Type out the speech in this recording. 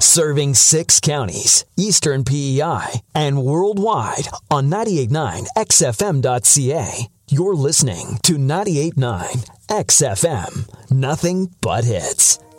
Serving 6 counties, Eastern PEI, and worldwide on 98.9 XFM.ca. You're listening to 98.9 XFM. Nothing but hits.